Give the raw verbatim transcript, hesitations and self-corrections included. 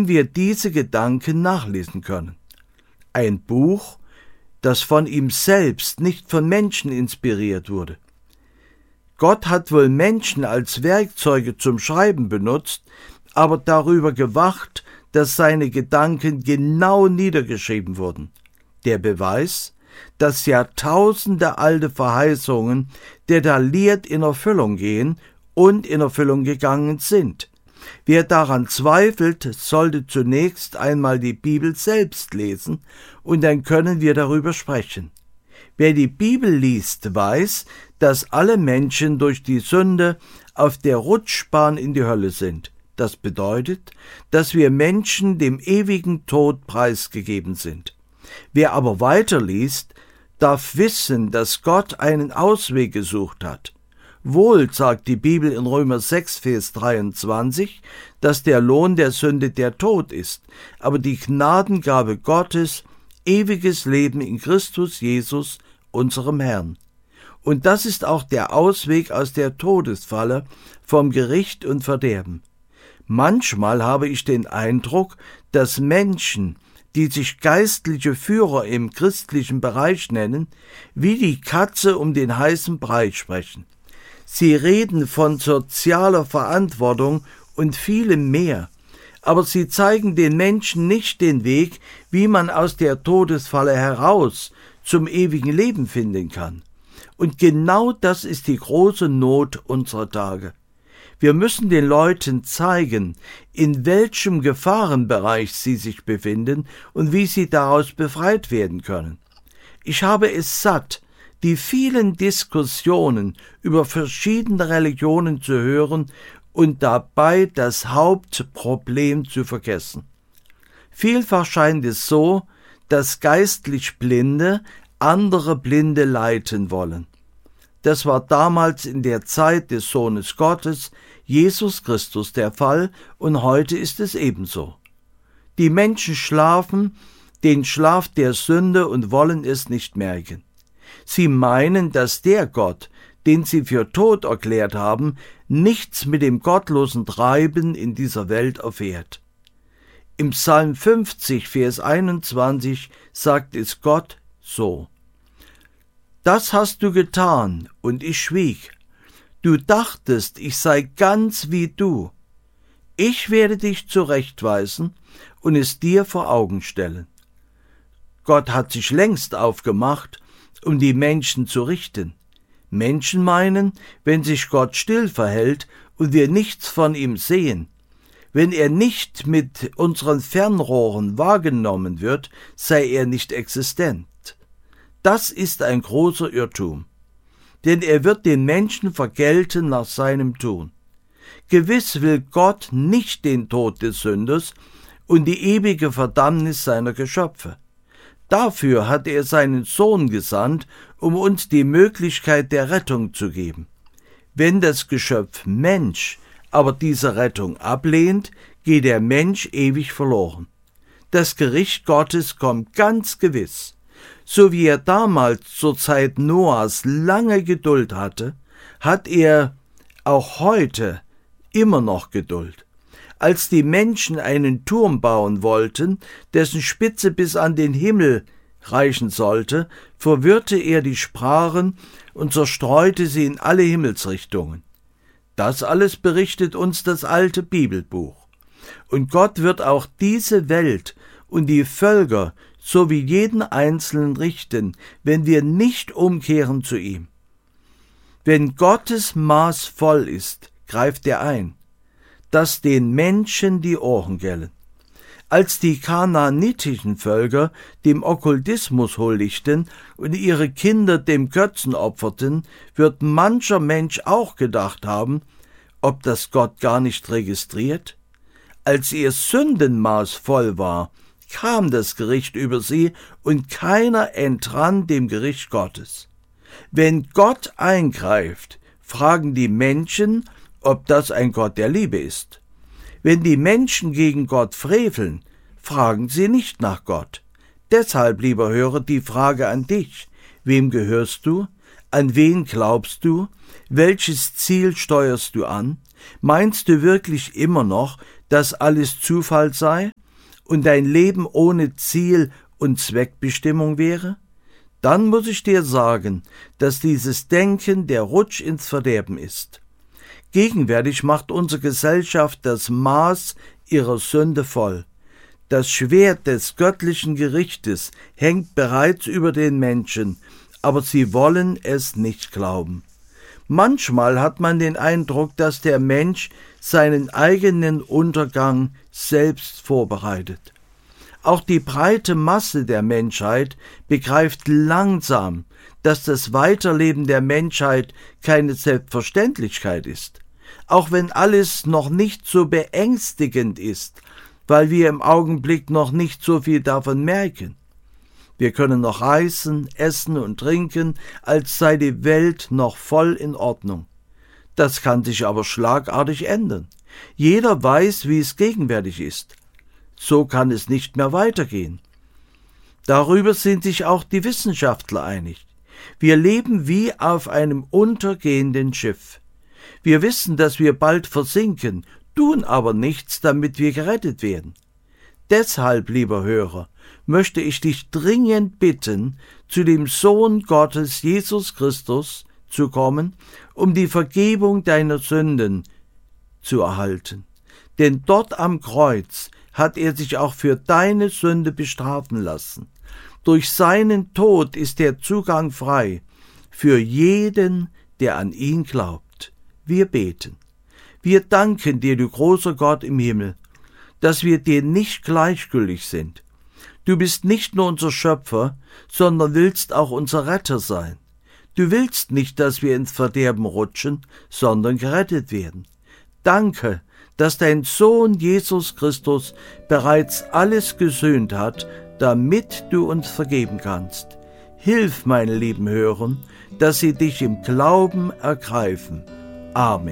werden wir diese Gedanken nachlesen können. Ein Buch, das von ihm selbst, nicht von Menschen inspiriert wurde. Gott hat wohl Menschen als Werkzeuge zum Schreiben benutzt, aber darüber gewacht, dass seine Gedanken genau niedergeschrieben wurden. Der Beweis, dass Jahrtausende alte Verheißungen detailliert in Erfüllung gehen und in Erfüllung gegangen sind. Wer daran zweifelt, sollte zunächst einmal die Bibel selbst lesen, und dann können wir darüber sprechen. Wer die Bibel liest, weiß, dass alle Menschen durch die Sünde auf der Rutschbahn in die Hölle sind. Das bedeutet, dass wir Menschen dem ewigen Tod preisgegeben sind. Wer aber weiterliest, darf wissen, dass Gott einen Ausweg gesucht hat. Wohl sagt die Bibel in Römer sechs, Vers dreiundzwanzig, dass der Lohn der Sünde der Tod ist, aber die Gnadengabe Gottes, ewiges Leben in Christus Jesus, unserem Herrn. Und das ist auch der Ausweg aus der Todesfalle vom Gericht und Verderben. Manchmal habe ich den Eindruck, dass Menschen, die sich geistliche Führer im christlichen Bereich nennen, wie die Katze um den heißen Brei sprechen. Sie reden von sozialer Verantwortung und vielem mehr, aber sie zeigen den Menschen nicht den Weg, wie man aus der Todesfalle heraus zum ewigen Leben finden kann. Und genau das ist die große Not unserer Tage. Wir müssen den Leuten zeigen, in welchem Gefahrenbereich sie sich befinden und wie sie daraus befreit werden können. Ich habe es satt, die vielen Diskussionen über verschiedene Religionen zu hören und dabei das Hauptproblem zu vergessen. Vielfach scheint es so, dass geistlich Blinde andere Blinde leiten wollen. Das war damals in der Zeit des Sohnes Gottes, Jesus Christus, der Fall, und heute ist es ebenso. Die Menschen schlafen den Schlaf der Sünde und wollen es nicht merken. Sie meinen, dass der Gott, den sie für tot erklärt haben, nichts mit dem gottlosen Treiben in dieser Welt erfährt. Im Psalm fünfzig, Vers einundzwanzig sagt es Gott so: Das hast du getan, und ich schwieg. Du dachtest, ich sei ganz wie du. Ich werde dich zurechtweisen und es dir vor Augen stellen. Gott hat sich längst aufgemacht, um die Menschen zu richten. Menschen meinen, wenn sich Gott still verhält und wir nichts von ihm sehen, wenn er nicht mit unseren Fernrohren wahrgenommen wird, sei er nicht existent. Das ist ein großer Irrtum, denn er wird den Menschen vergelten nach seinem Tun. Gewiss will Gott nicht den Tod des Sünders und die ewige Verdammnis seiner Geschöpfe. Dafür hat er seinen Sohn gesandt, um uns die Möglichkeit der Rettung zu geben. Wenn das Geschöpf Mensch aber diese Rettung ablehnt, geht der Mensch ewig verloren. Das Gericht Gottes kommt ganz gewiss. So wie er damals zur Zeit Noahs lange Geduld hatte, hat er auch heute immer noch Geduld. Als die Menschen einen Turm bauen wollten, dessen Spitze bis an den Himmel reichen sollte, verwirrte er die Sprachen und zerstreute sie in alle Himmelsrichtungen. Das alles berichtet uns das alte Bibelbuch. Und Gott wird auch diese Welt und die Völker sowie jeden Einzelnen richten, wenn wir nicht umkehren zu ihm. Wenn Gottes Maß voll ist, greift er ein, dass den Menschen die Ohren gellen. Als die kanaanitischen Völker dem Okkultismus huldigten und ihre Kinder dem Götzen opferten, wird mancher Mensch auch gedacht haben, ob das Gott gar nicht registriert? Als ihr Sündenmaß voll war, kam das Gericht über sie und keiner entrann dem Gericht Gottes. Wenn Gott eingreift, fragen die Menschen, ob das ein Gott der Liebe ist. Wenn die Menschen gegen Gott freveln, fragen sie nicht nach Gott. Deshalb, lieber Hörer, die Frage an dich: Wem gehörst du? An wen glaubst du? Welches Ziel steuerst du an? Meinst du wirklich immer noch, dass alles Zufall sei und dein Leben ohne Ziel und Zweckbestimmung wäre? Dann muss ich dir sagen, dass dieses Denken der Rutsch ins Verderben ist. Gegenwärtig macht unsere Gesellschaft das Maß ihrer Sünde voll. Das Schwert des göttlichen Gerichtes hängt bereits über den Menschen, aber sie wollen es nicht glauben. Manchmal hat man den Eindruck, dass der Mensch seinen eigenen Untergang selbst vorbereitet. Auch die breite Masse der Menschheit begreift langsam, dass das Weiterleben der Menschheit keine Selbstverständlichkeit ist. Auch wenn alles noch nicht so beängstigend ist, weil wir im Augenblick noch nicht so viel davon merken. Wir können noch reisen, essen und trinken, als sei die Welt noch voll in Ordnung. Das kann sich aber schlagartig ändern. Jeder weiß, wie es gegenwärtig ist. So kann es nicht mehr weitergehen. Darüber sind sich auch die Wissenschaftler einig. Wir leben wie auf einem untergehenden Schiff. Wir wissen, dass wir bald versinken, tun aber nichts, damit wir gerettet werden. Deshalb, lieber Hörer, möchte ich dich dringend bitten, zu dem Sohn Gottes, Jesus Christus, zu kommen, um die Vergebung deiner Sünden zu erhalten. Denn dort am Kreuz hat er sich auch für deine Sünde bestrafen lassen. Durch seinen Tod ist der Zugang frei für jeden, der an ihn glaubt. Wir beten. Wir danken dir, du großer Gott im Himmel, dass wir dir nicht gleichgültig sind. Du bist nicht nur unser Schöpfer, sondern willst auch unser Retter sein. Du willst nicht, dass wir ins Verderben rutschen, sondern gerettet werden. Danke, dass dein Sohn Jesus Christus bereits alles gesühnt hat, damit du uns vergeben kannst. Hilf, meine lieben Hörern, dass sie dich im Glauben ergreifen. Amen.